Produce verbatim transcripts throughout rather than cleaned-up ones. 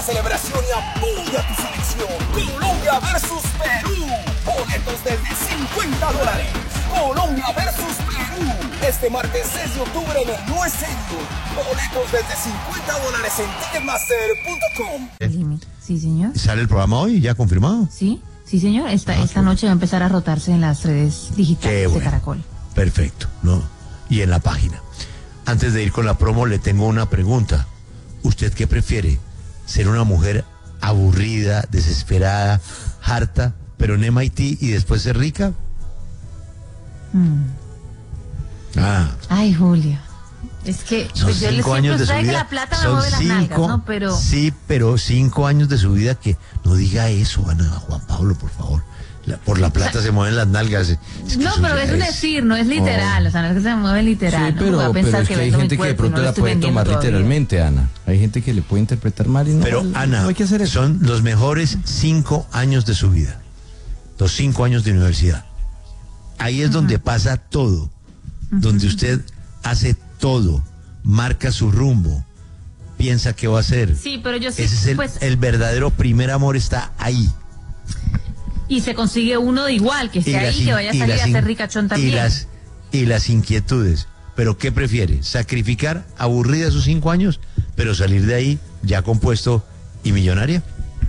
celebración y apoya a tu selección. Colombia versus Perú. Boletos desde cincuenta dólares. Colombia versus Perú. Este martes seis de octubre en el U S A. Boletos desde cincuenta dólares en ticketmaster punto com. Sí, señor. ¿Sale el programa hoy? ¿Ya confirmado? Sí, sí, señor. Esta, Ah, esta qué noche va a empezar a rotarse en las redes digitales Qué bueno. de Caracol. Perfecto, ¿no? Y en la página. Antes de ir con la promo, le tengo una pregunta. ¿Usted qué prefiere? ¿Ser una mujer aburrida, desesperada, harta, pero en M I T y después ser rica? Mm. Ah. Ay, Julio. Es que Son pues yo le cinco siempre años de su sabe que vida. la plata me Son mueve las cinco, nalgas, ¿no? Pero sí, pero cinco años de su vida que no diga eso, Ana, Juan Pablo, por favor. La- por la plata O sea, se mueven las nalgas. Es que no, eso pero ya es un decir, no es literal, o sea, no es que se mueve literal. Sí, ¿no? pero, Va a pero pensar es que hay vendo mi gente que de cuerpo y pronto no lo la estoy puede vendiendo tomar todavía. literalmente, Ana. Hay gente que le puede interpretar mal y no. Pero, Ana, no hay que hacer eso. son los mejores cinco años de su vida. Los cinco años de universidad. Ahí es donde pasa todo. Donde usted hace todo, marca su rumbo, piensa qué va a hacer. Sí, pero yo sí, Ese es el, pues, el verdadero primer amor, está ahí. y se consigue uno de igual, que esté las ahí, in- que vaya a y salir las a in- ser ricachón también. Y las, y las inquietudes. ¿Pero qué prefiere? ¿Sacrificar aburrida sus cinco años, pero salir de ahí ya compuesto y millonaria?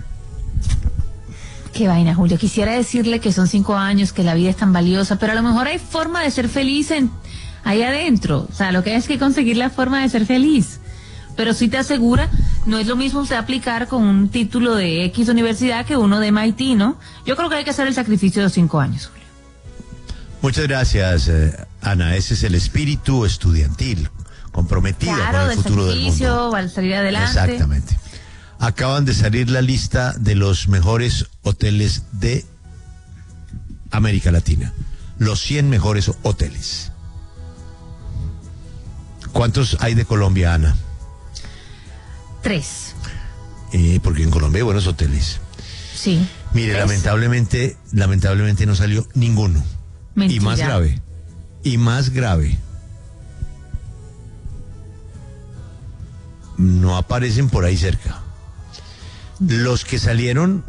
Qué vaina, Julio. Quisiera decirle que son cinco años, que la vida es tan valiosa, pero a lo mejor hay forma de ser feliz en ahí adentro. O sea, lo que hay es que conseguir la forma de ser feliz. Pero sí te asegura, no es lo mismo usted aplicar con un título de X universidad que uno de M I T, ¿no? Yo creo que hay que hacer el sacrificio de los cinco años, Julio. Muchas gracias, eh, Ana. Ese es el espíritu estudiantil, comprometida Claro, con el del futuro del sacrificio, mundo. para salir adelante. Exactamente. Acaban de salir la lista de los mejores hoteles de América Latina. Los cien mejores hoteles. ¿Cuántos hay de Colombia, Ana? Tres. Eh, porque en Colombia hay buenos hoteles. Sí. Mire, Tres. lamentablemente, lamentablemente no salió ninguno. Mentira. Y más grave. Y más grave. No aparecen por ahí cerca. Los que salieron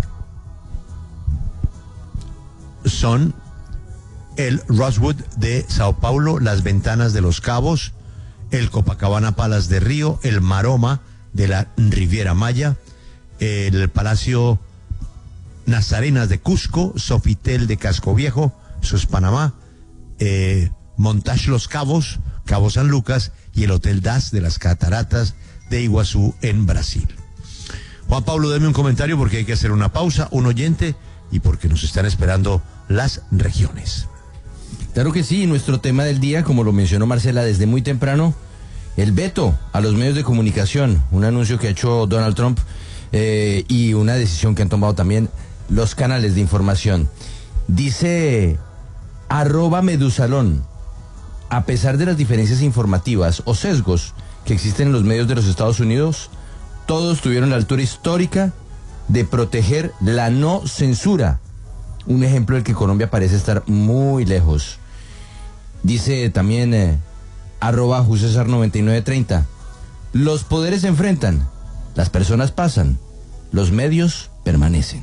son el Rosewood de Sao Paulo, las Ventanas de los Cabos, el Copacabana Palace de Río, el Maroma de la Riviera Maya, el Palacio Nazarenas de Cusco, Sofitel de Casco Viejo, eso es Panamá, eh, Montage Los Cabos, Cabo San Lucas y el Hotel Das de las Cataratas de Iguazú en Brasil. Juan Pablo, deme un comentario porque hay que hacer una pausa, un oyente y porque nos están esperando las regiones. Claro que sí, nuestro tema del día, como lo mencionó Marcela desde muy temprano, el veto a los medios de comunicación, un anuncio que ha hecho Donald Trump eh, y una decisión que han tomado también los canales de información. Dice arroba Medusalón, a pesar de las diferencias informativas o sesgos que existen en los medios de los Estados Unidos, todos tuvieron la altura histórica de proteger la no censura. Un ejemplo del que Colombia parece estar muy lejos. Dice también eh, arroba Jusesar noventa y nueve treinta. Los poderes se enfrentan, las personas pasan, los medios permanecen.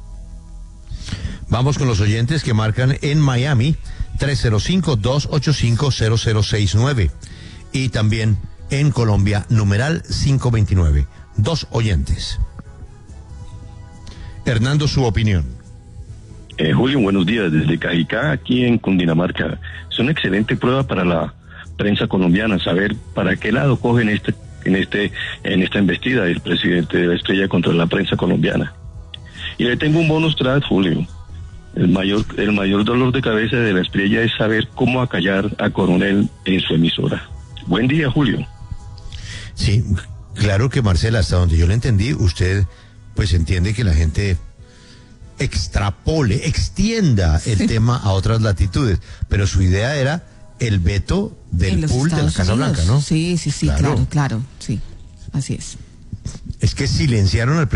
Vamos con los oyentes que marcan en Miami tres cero cinco, dos ocho cinco, cero cero seis nueve y también en Colombia numeral cinco veintinueve. Dos oyentes. Hernando, su opinión. Eh, Julio, buenos días. Desde Cajicá, aquí en Cundinamarca. Es una excelente prueba para la prensa colombiana saber para qué lado cogen este, en este, en esta embestida del presidente de la Estrella contra la prensa colombiana. Y le tengo un bonus track, Julio. El mayor, el mayor dolor de cabeza de la Estrella es saber cómo acallar a Coronel en su emisora. Buen día, Julio. Sí, claro que Marcela, hasta donde yo le entendí, usted pues entiende que la gente extrapole, extienda el sí. tema a otras latitudes, pero su idea era el veto del pool de la Casa Unidos. Blanca, ¿no? Sí, sí, sí, claro, claro, claro, sí, así es. Es que silenciaron al